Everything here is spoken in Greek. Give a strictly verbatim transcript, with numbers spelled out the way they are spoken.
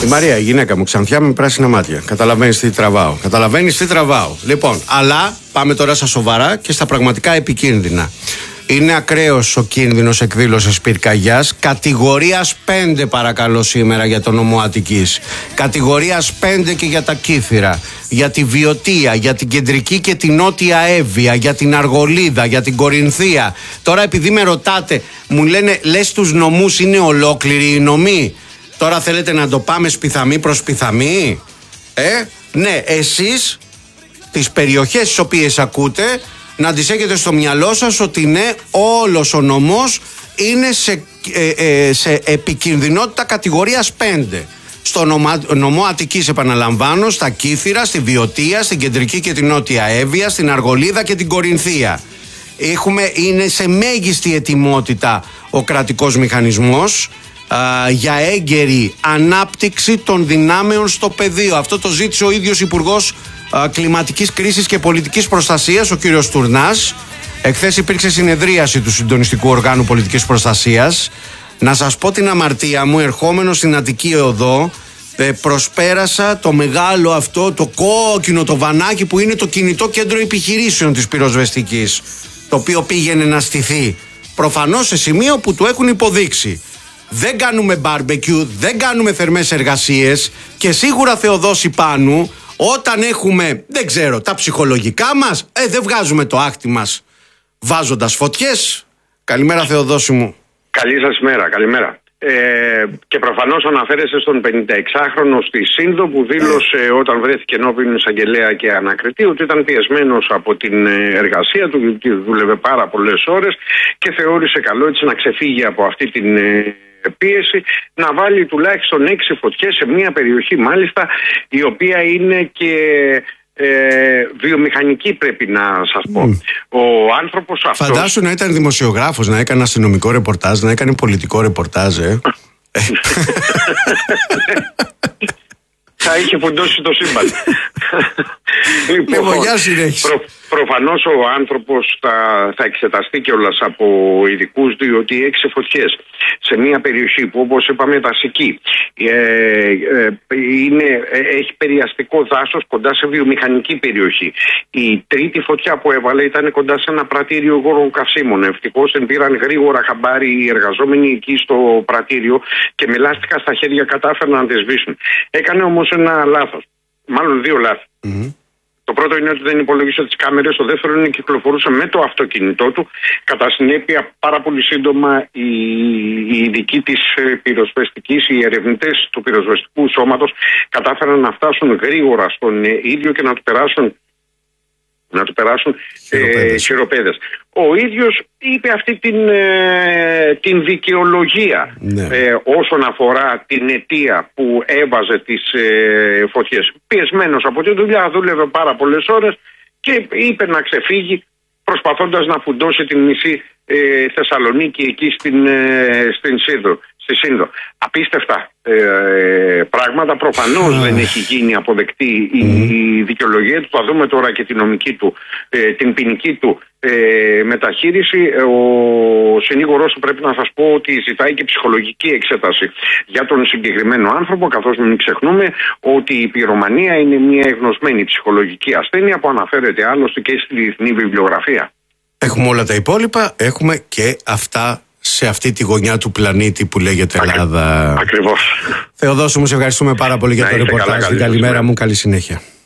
Μαρία, η γυναίκα μου, ξανθιά με πράσινα μάτια. Καταλαβαίνεις τι τραβάω. Καταλαβαίνεις τι τραβάω. Λοιπόν, αλλά πάμε τώρα στα σοβαρά και στα πραγματικά επικίνδυνα. Είναι ακραίος ο κίνδυνος εκδήλωσης πυρκαγιάς. Κατηγορίας πέντε παρακαλώ σήμερα για τον νομό Αττικής. Κατηγορίας πέντε και για τα Κύθυρα. Για τη Βιωτία, για την Κεντρική και την Νότια Εύβοια, για την Αργολίδα, για την Κορινθία. Τώρα επειδή με ρωτάτε, μου λένε λες τους νομούς είναι ολόκληροι οι νομοί. Τώρα θέλετε να το πάμε σπιθαμή προς σπιθαμή. Ε, ναι, εσείς τις περιοχές τις οποίες ακούτε να τις έχετε στο μυαλό σας ότι ναι, όλος ο νομός είναι σε, ε, ε, σε επικινδυνότητα κατηγορίας πέντε. Στο νομο, νομό Αττικής, επαναλαμβάνω, στα Κύθυρα, στη Βιωτία, στην Κεντρική και την Νότια Εύβοια, στην Αργολίδα και την Κορινθία. Έχουμε, είναι σε μέγιστη ετοιμότητα ο κρατικός μηχανισμός α, για έγκαιρη ανάπτυξη των δυνάμεων στο πεδίο. Αυτό το ζήτησε ο ίδιος Υπουργός α, Κλιματικής Κρίσης και Πολιτικής Προστασίας, ο κύριος Τουρνάς. Εχθές υπήρξε συνεδρίαση του Συντονιστικού Οργάνου Πολιτικής Προστασίας. Να σας πω την αμαρτία μου, ερχόμενο στην Αττική Οδό, ε, προσπέρασα το μεγάλο αυτό, το κόκκινο, το βανάκι που είναι το κινητό κέντρο επιχειρήσεων της πυροσβεστικής, το οποίο πήγαινε να στηθεί. Προφανώς σε σημείο που του έχουν υποδείξει. Δεν κάνουμε μπάρμπεκιου, δεν κάνουμε θερμές εργασίες και σίγουρα, Θεοδόση Πάνου, όταν έχουμε, δεν ξέρω, τα ψυχολογικά μας, ε, δεν βγάζουμε το άχτι μας βάζοντας φωτιές. Καλημέρα, Θεοδόση μου. Καλή σας μέρα, καλημέρα. Ε, και προφανώς αναφέρεστε στον πενηνταεξάχρονο στη Σύνδο που δήλωσε όταν βρέθηκε ενώπιον εισαγγελέα και ανακριτή ότι ήταν πιεσμένος από την εργασία του, γιατί δούλευε πάρα πολλές ώρες και θεώρησε καλό έτσι να ξεφύγει από αυτή την πίεση, να βάλει τουλάχιστον έξι φωτιές σε μια περιοχή μάλιστα η οποία είναι και Ε, βιομηχανική, πρέπει να σας πω. Mm. Ο άνθρωπος αυτός... Φαντάσου να ήταν δημοσιογράφος, να έκανε αστυνομικό ρεπορτάζ, να έκανε πολιτικό ρεπορτάζ, ε. Θα είχε φουντώσει το σύμπαν. Λοιπόν, προ, προφανώς ο άνθρωπος θα, θα εξεταστεί κιόλας από ειδικούς, διότι έξι φωτιές σε μια περιοχή που, όπως είπαμε, δασική, ε, ε, είναι, έχει περιαστικό δάσος κοντά σε βιομηχανική περιοχή. Η τρίτη φωτιά που έβαλε ήταν κοντά σε ένα πρατήριο γόρων καυσίμων. Ευτυχώς την πήραν γρήγορα χαμπάρι οι εργαζόμενοι εκεί στο πρατήριο και με λάστιχα στα χέρια κατάφεραν να τη σβήσουν. Έκανε όμως ένα λάθος, μάλλον δύο λάθη. Mm-hmm. Το πρώτο είναι ότι δεν υπολογίσε τις κάμερες, το δεύτερο είναι ότι κυκλοφορούσε με το αυτοκίνητό του. Κατά συνέπεια, πάρα πολύ σύντομα οι, οι ειδικοί της πυροσβεστικής, οι ερευνητές του πυροσβεστικού σώματος κατάφεραν να φτάσουν γρήγορα στον ίδιο και να του περάσουν να του περάσουν ε, χειροπέδες. Ο ίδιος είπε αυτή την, ε, την δικαιολογία ναι. ε, όσον αφορά την αιτία που έβαζε τις ε, φωτιές. Πιεσμένος από τη δουλειά, δούλευε πάρα πολλές ώρες και είπε να ξεφύγει προσπαθώντας να φουντώσει την μισή ε, Θεσσαλονίκη εκεί στην, ε, στην Σύνδο. Στη Σύνδο. Απίστευτα ε, πράγματα. Προφανώς δεν έχει γίνει αποδεκτή η, η δικαιολογία του. Θα δούμε τώρα και την νομική του, ε, την ποινική του ε, μεταχείριση. Ο συνήγορος του, πρέπει να σας πω, ότι ζητάει και ψυχολογική εξέταση για τον συγκεκριμένο άνθρωπο, καθώς μην ξεχνούμε ότι η πυρομανία είναι μια εγνωσμένη ψυχολογική ασθένεια που αναφέρεται άλλωστε και στη διεθνή βιβλιογραφία. Έχουμε όλα τα υπόλοιπα, έχουμε και αυτά σε αυτή τη γωνιά του πλανήτη που λέγεται Ελλάδα. Ακριβώς. Θεοδόση μου, σε ευχαριστούμε πάρα πολύ για το ρεπορτάζ. Καλημέρα μου, καλή συνέχεια.